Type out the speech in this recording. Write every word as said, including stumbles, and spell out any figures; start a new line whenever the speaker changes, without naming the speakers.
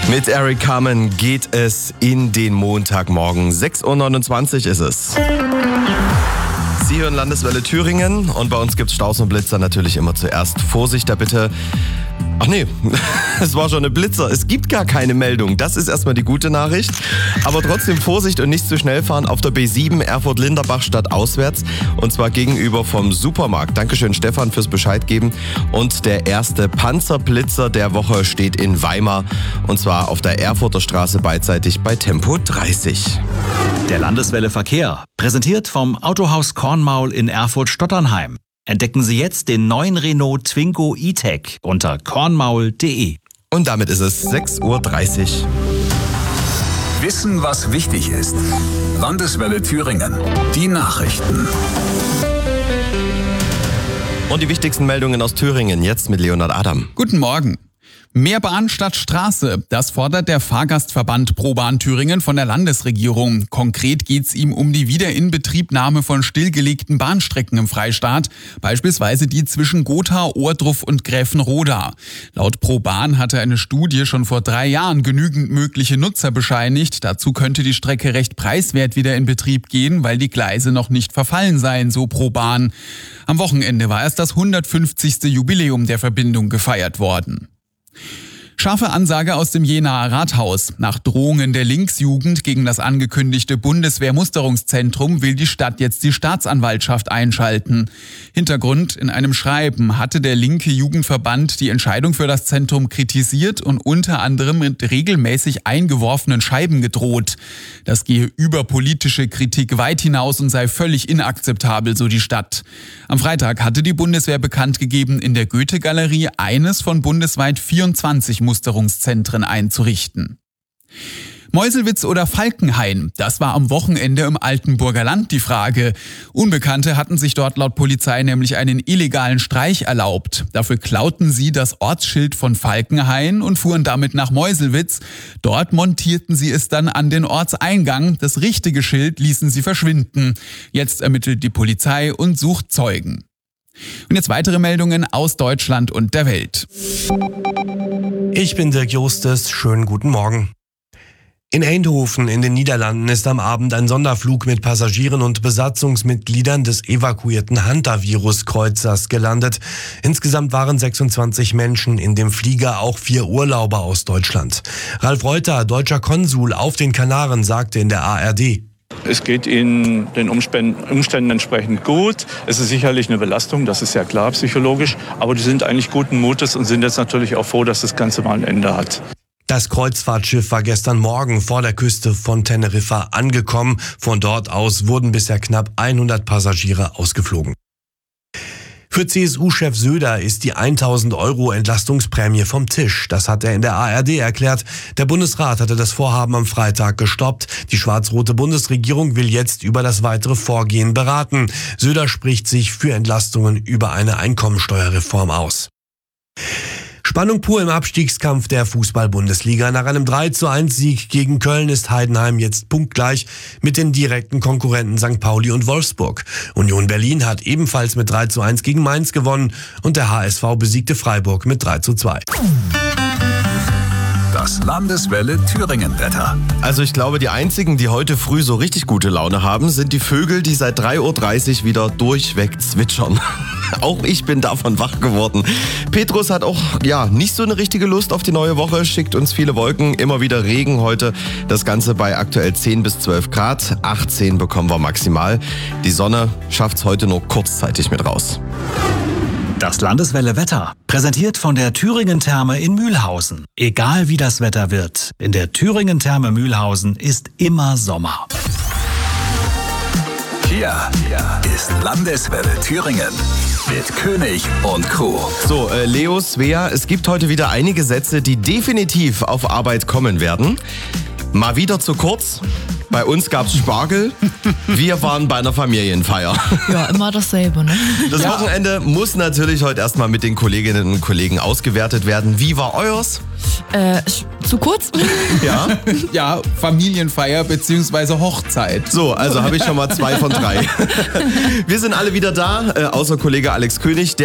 Mit Eric Carmen geht es in den Montagmorgen. sechs Uhr neunundzwanzig ist es. Sie hören Landeswelle Thüringen und bei uns gibt's Staus und Blitzer natürlich immer zuerst. Vorsicht da bitte. Ach nee, es war schon eine Blitzer. Es gibt gar keine Meldung. Das ist erstmal die gute Nachricht. Aber trotzdem Vorsicht und nicht zu schnell fahren auf der B sieben Erfurt-Linderbach stadtauswärts. Und zwar gegenüber vom Supermarkt. Dankeschön Stefan fürs Bescheid geben. Und der erste Panzerblitzer der Woche steht in Weimar. Und zwar auf der Erfurter Straße beidseitig bei Tempo dreißig.
Der Landeswelle Verkehr, präsentiert vom Autohaus Kornmaul in Erfurt-Stotternheim. Entdecken Sie jetzt den neuen Renault Twingo E-Tech unter kornmaul punkt de.
Und damit ist es sechs Uhr dreißig.
Wissen, was wichtig ist. Landeswelle Thüringen. Die Nachrichten.
Und die wichtigsten Meldungen aus Thüringen jetzt mit Leonhard Adam.
Guten Morgen. Mehr Bahn statt Straße, das fordert der Fahrgastverband ProBahn Thüringen von der Landesregierung. Konkret geht's ihm um die Wiederinbetriebnahme von stillgelegten Bahnstrecken im Freistaat, beispielsweise die zwischen Gotha, Ohrdruf und Gräfenroda. Laut ProBahn hatte eine Studie schon vor drei Jahren genügend mögliche Nutzer bescheinigt. Dazu könnte die Strecke recht preiswert wieder in Betrieb gehen, weil die Gleise noch nicht verfallen seien, so ProBahn. Am Wochenende war erst das hundertfünfzigste Jubiläum der Verbindung gefeiert worden. Scharfe Ansage aus dem Jenaer Rathaus. Nach Drohungen der Linksjugend gegen das angekündigte Bundeswehrmusterungszentrum will die Stadt jetzt die Staatsanwaltschaft einschalten. Hintergrund: In einem Schreiben hatte der linke Jugendverband die Entscheidung für das Zentrum kritisiert und unter anderem mit regelmäßig eingeworfenen Scheiben gedroht. Das gehe über politische Kritik weit hinaus und sei völlig inakzeptabel, so die Stadt. Am Freitag hatte die Bundeswehr bekannt gegeben, in der Goethe-Galerie eines von bundesweit vierundzwanzig Musterungszentren einzurichten. Meuselwitz oder Falkenhain, das war am Wochenende im Altenburger Land die Frage. Unbekannte hatten sich dort laut Polizei nämlich einen illegalen Streich erlaubt. Dafür klauten sie das Ortsschild von Falkenhain und fuhren damit nach Meuselwitz. Dort montierten sie es dann an den Ortseingang. Das richtige Schild ließen sie verschwinden. Jetzt ermittelt die Polizei und sucht Zeugen. Und jetzt weitere Meldungen aus Deutschland und der Welt.
Ich bin Dirk Justus, schönen guten Morgen. In Eindhoven in den Niederlanden ist am Abend ein Sonderflug mit Passagieren und Besatzungsmitgliedern des evakuierten Hantavirus-Kreuzers gelandet. Insgesamt waren sechsundzwanzig Menschen in dem Flieger, auch vier Urlauber aus Deutschland. Ralf Reuter, deutscher Konsul auf den Kanaren, sagte in der A R D:
Es geht Ihnen den Umständen, Umständen entsprechend gut. Es ist sicherlich eine Belastung, das ist ja klar psychologisch. Aber die sind eigentlich guten Mutes und sind jetzt natürlich auch froh, dass das Ganze mal ein Ende hat.
Das Kreuzfahrtschiff war gestern Morgen vor der Küste von Teneriffa angekommen. Von dort aus wurden bisher knapp hundert Passagiere ausgeflogen. Für C S U-Chef Söder ist die tausend Euro Entlastungsprämie vom Tisch. Das hat er in der A R D erklärt. Der Bundesrat hatte das Vorhaben am Freitag gestoppt. Die schwarz-rote Bundesregierung will jetzt über das weitere Vorgehen beraten. Söder spricht sich für Entlastungen über eine Einkommensteuerreform aus. Spannung pur im Abstiegskampf der Fußball-Bundesliga. Nach einem drei zu eins Sieg gegen Köln ist Heidenheim jetzt punktgleich mit den direkten Konkurrenten Sankt Pauli und Wolfsburg. Union Berlin hat ebenfalls mit drei zu eins gegen Mainz gewonnen und der H S V besiegte Freiburg mit drei zu zwei.
Das Landeswelle Thüringen-Wetter.
Also ich glaube, die einzigen, die heute früh so richtig gute Laune haben, sind die Vögel, die seit drei Uhr dreißig wieder durchweg zwitschern. Auch ich bin davon wach geworden. Petrus hat auch ja nicht so eine richtige Lust auf die neue Woche, schickt uns viele Wolken, immer wieder Regen heute. Das Ganze bei aktuell zehn bis zwölf Grad, achtzehn bekommen wir maximal. Die Sonne schafft's heute nur kurzzeitig mit raus.
Das Landeswelle Wetter, präsentiert von der Thüringen-Therme in Mühlhausen. Egal wie das Wetter wird, in der Thüringen-Therme Mühlhausen ist immer Sommer.
Hier, hier ist Landeswelle Thüringen mit König und Co.
So, äh, Leo, Svea, es gibt heute wieder einige Sätze, die definitiv auf Arbeit kommen werden. Mal wieder zu kurz. Bei uns gab's Spargel. Wir waren bei einer Familienfeier.
Ja, immer dasselbe, ne?
Das
Ja.
Wochenende muss natürlich heute erstmal mit den Kolleginnen und Kollegen ausgewertet werden. Wie war euers?
Äh, zu kurz?
Ja?
Ja, Familienfeier bzw. Hochzeit.
So, also habe ich schon mal zwei von drei. Wir sind alle wieder da, äh, außer Kollege Alex König.